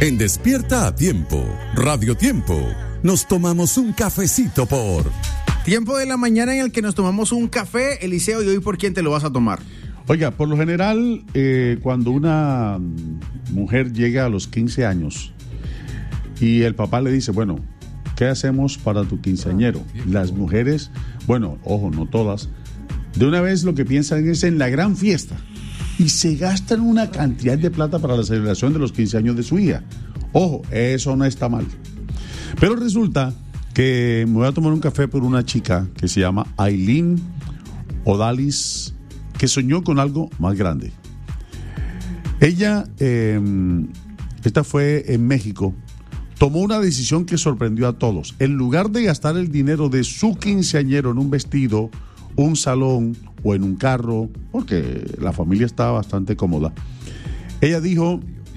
En Despierta a Tiempo, Radio Tiempo, nos tomamos un cafecito por... Tiempo de la mañana en el que nos tomamos un café. Eliseo, ¿y hoy por quién te lo vas a tomar? Oiga, por lo general, cuando una mujer llega a los 15 años y el papá le dice, bueno, ¿qué hacemos para tu quinceañero? Las mujeres, bueno, ojo, no todas, de una vez lo que piensan es en la gran fiesta y se gastan una cantidad de plata para la celebración de los 15 años de su hija. Ojo, eso no está mal. Pero resulta que me voy a tomar un café por una chica que se llama Aileen Odalis, que soñó con algo más grande. Ella, esta fue en México, tomó una decisión que sorprendió a todos. En lugar de gastar el dinero de su quinceañero en un vestido, un salón o en un carro, porque la familia estaba bastante cómoda, ella dijo,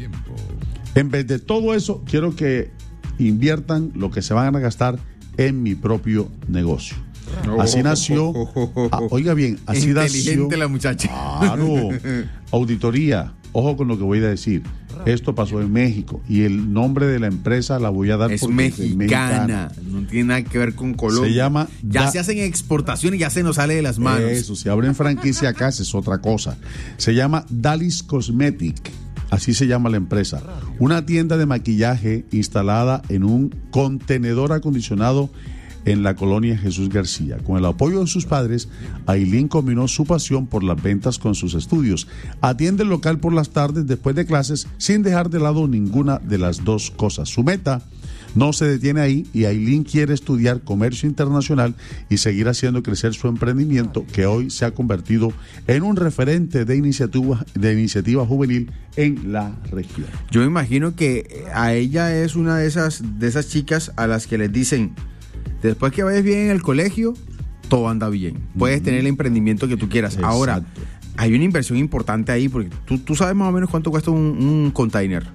en vez de todo eso, quiero que inviertan lo que se van a gastar en mi propio negocio. Así nació, oiga bien, así nació. Inteligente la muchacha. Claro, auditoría, ojo con lo que voy a decir. Esto pasó en México y el nombre de la empresa la voy a dar es porque mexicana, no tiene nada que ver con Colombia. Se llama se hacen exportaciones y ya se nos sale de las manos. Eso, si abren franquicia acá es otra cosa. Se llama Dalis Cosmetic. Así se llama la empresa. Una tienda de maquillaje instalada en un contenedor acondicionado en la colonia Jesús García. Con el apoyo de sus padres, Aileen combinó su pasión por las ventas con sus estudios. Atiende el local por las tardes después de clases sin dejar de lado ninguna de las dos cosas. Su meta no se detiene ahí y Aileen quiere estudiar comercio internacional y seguir haciendo crecer su emprendimiento, que hoy se ha convertido en un referente de iniciativa juvenil en la región. Yo me imagino que a ella es una de esas chicas a las que les dicen, después que vayas bien en el colegio, todo anda bien. Puedes tener el emprendimiento que tú quieras. Exacto. Ahora, hay una inversión importante ahí, porque tú sabes más o menos cuánto cuesta un container.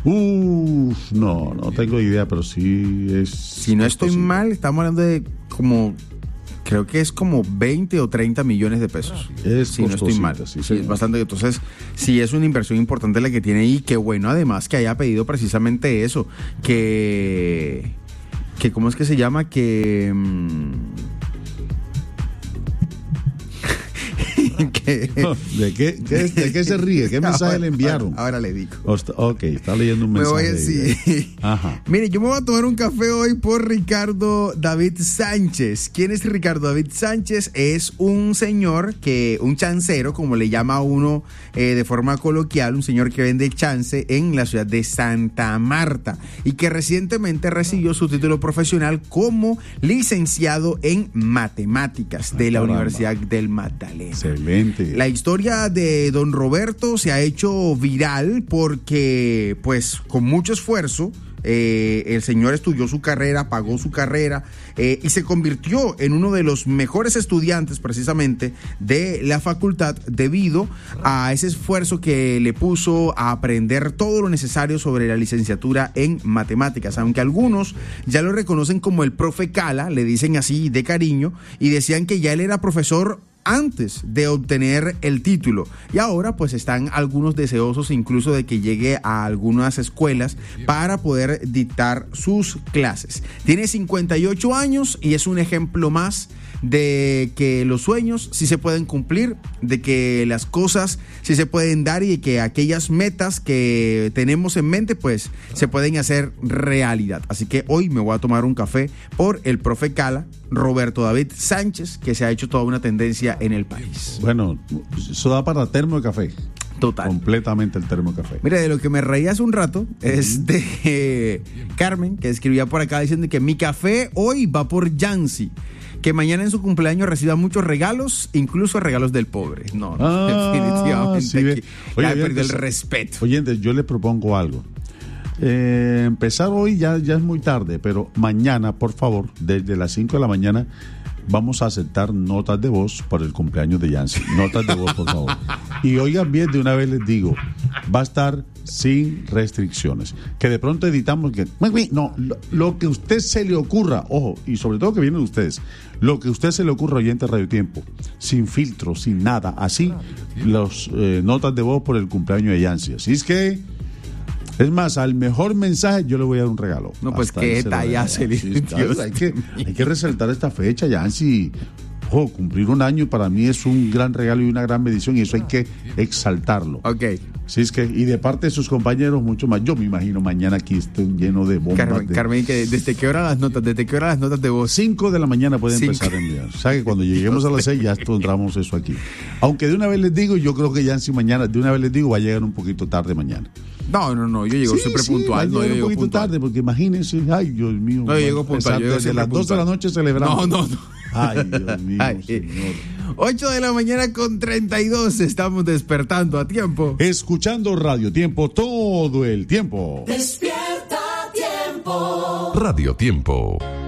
No tengo idea, pero sí es... Si no estoy mal, estamos hablando de creo que es como 20 o 30 millones de pesos. Si no estoy mal. Sí, es bastante. Entonces, sí es una inversión importante la que tiene y qué bueno además que haya pedido precisamente eso, que ¿cómo es que se llama? ¿De qué se ríe? ¿Qué mensaje le enviaron? Ahora le digo. Ok, está leyendo un mensaje. Sí. Ajá. Mire, yo me voy a tomar un café hoy por Ricardo David Sánchez. ¿Quién es Ricardo David Sánchez? Es un señor un chancero, como le llama a uno de forma coloquial, un señor que vende chance en la ciudad de Santa Marta y que recientemente recibió su título profesional como licenciado en matemáticas de la Universidad del Magdalena. Excelente. La historia de don Roberto se ha hecho viral porque, pues, con mucho esfuerzo, el señor estudió su carrera, pagó su carrera y se convirtió en uno de los mejores estudiantes precisamente de la facultad debido a ese esfuerzo que le puso a aprender todo lo necesario sobre la licenciatura en matemáticas, aunque algunos ya lo reconocen como el profe Cala, le dicen así de cariño, y decían que ya él era profesor antes de obtener el título y ahora pues están algunos deseosos incluso de que llegue a algunas escuelas para poder dictar sus clases. Tiene 58 años y es un ejemplo más de que los sueños sí se pueden cumplir, de que las cosas sí se pueden dar y de que aquellas metas que tenemos en mente pues se pueden hacer realidad. Así que hoy me voy a tomar un café por el profe Cala, Roberto David Sánchez, que se ha hecho toda una tendencia en el país. Bueno, eso da para termo de café. Total. Completamente el termo de café. Mira, de lo que me reí hace un rato es de Carmen, que escribía por acá diciendo que mi café hoy va por Yancy, que mañana en su cumpleaños reciba muchos regalos, incluso regalos del pobre. No, definitivamente. Sí, ya perdió el respeto. Oyentes, yo les propongo algo. Empezar hoy ya es muy tarde, pero mañana, por favor, desde las 5 de la mañana, vamos a aceptar notas de voz por el cumpleaños de Yancy. Notas de voz, por favor. Y oigan bien, de una vez les digo, va a estar sin restricciones. Que de pronto editamos que... No, lo que a usted se le ocurra, ojo, y sobre todo que vienen ustedes, lo que a usted se le ocurra, oyente Radio Tiempo, sin filtro, sin nada, así, los notas de voz por el cumpleaños de Yancy. Así es que... Es más, al mejor mensaje yo le voy a dar un regalo. No, pues Hasta qué ahí se lo detallazo, regalo. Sí, Dios hay que resaltar esta fecha, Yancy. Ojo, cumplir un año para mí es un gran regalo y una gran bendición, y eso hay que exaltarlo. Ok. Sí, es que, y de parte de sus compañeros, mucho más. Yo me imagino mañana aquí estoy lleno de bombas. Carmen, ¿desde qué hora las notas? ¿Desde qué hora las notas de voz? 5 de la mañana pueden 5. empezar a enviar. O sea que cuando lleguemos a las 6 ya encontramos eso aquí. Aunque de una vez les digo, yo creo que Yancy mañana, de una vez les digo, va a llegar un poquito tarde mañana. No, yo llego siempre puntual. Va a llegar un poquito puntual. tarde, porque imagínense, ay, Dios mío. No, yo llego puntual. Yo llego desde las 2 de la noche celebramos. No. Ay, Dios mío, señor. 8 de la mañana con 32, estamos despertando a tiempo. Escuchando Radio Tiempo todo el tiempo. Despierta Tiempo. Radio Tiempo.